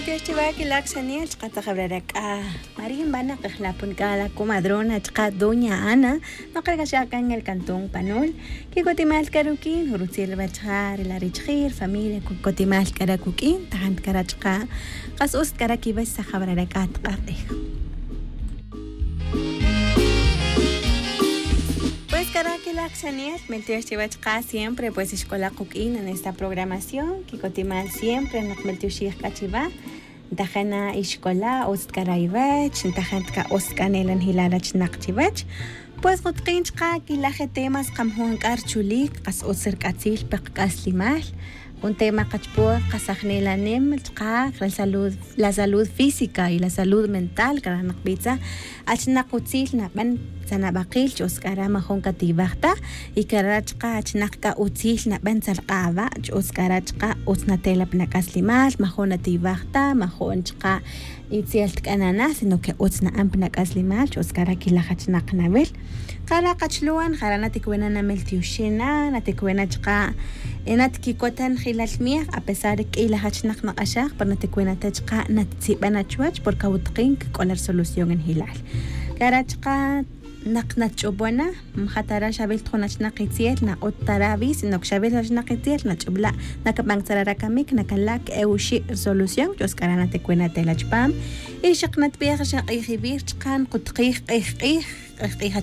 Meltioshtibaki laksaniel chqata qabraraka Marín Bana qhlapun kala comadrona chqa doña Ana no qargasha kan el cantón Panol que cotimal karukin urutsil bachar la richgir familia cotimal karakukin tant karachqa qasus karaki bas qabraraka tqaqi Karaki laksaniel Meltioshtibachqa siempre pues escola kukin en esta programación que cotimal siempre nos Meltioshih kachiva Dajana escola ostkaraivach dajantka oskanelan hilarach naqchivach pues qutqinchqa kilaje temas qamhun karchulik qas oserkatzil peqaslimal un tema qachpo qasajnelanem chqa la salud física y la salud mental karanaqbitsa achnaqutsil naban sanabaqil choskara mahon katibaqta y karachqa achnaqka utsil naban salqaba choskarachqa usnatelap nakaslimal mahon atibaqta mahon chqa itzialt kanana sino que utsna ampna kaslimal choskara kilajachnaqnabel qala qachluan qarana tikwenana meltiushina natikwena chqa enatkikotan khilalmiq a pesar que ilajachnaqna qashaq pero natikwena tachqa natsibana chwach por kautqin qolar solución en hilal karachqa naqnat chubona mhatara shabil tkhonachna qitiel na ottarabi sino que shabil hachna qitiel na chubla nakabangtsarara kamik nakalak eushi solución joskarana tekwena telachpam y shaqnat biya shaqi khibir chqan qutqih qih